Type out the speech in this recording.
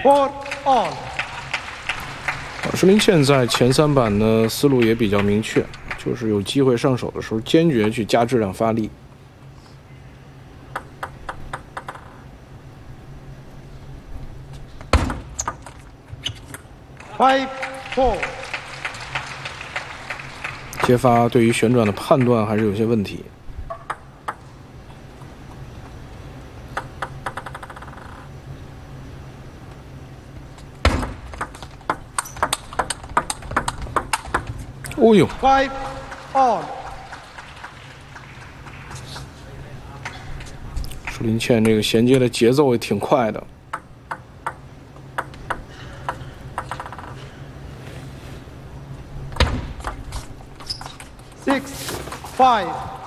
4 all。 石林茜在前3板呢思路也比较明确，就是有机会上手的时候，坚决去加质量发力。 5 4。 接发对于旋转的判断还是有些问题。哦呦 5 all。 石林茜这个衔接的节奏也挺快的。 6 5。